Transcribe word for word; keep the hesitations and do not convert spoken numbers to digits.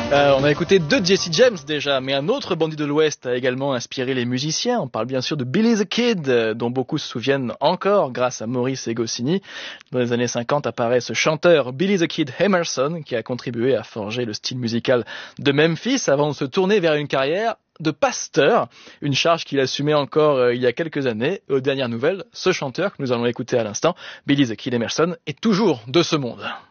Euh, on a écouté deux Jesse James déjà, mais un autre bandit de l'Ouest a également inspiré les musiciens. On parle bien sûr de Billy the Kid, euh, dont beaucoup se souviennent encore grâce à Maurice et Goscinny. Dans les années cinquante apparaît ce chanteur Billy the Kid Emerson qui a contribué à forger le style musical de Memphis avant de se tourner vers une carrière de pasteur, une charge qu'il assumait encore euh, il y a quelques années. Aux dernières nouvelles, ce chanteur que nous allons écouter à l'instant, Billy the Kid Emerson, est toujours de ce monde.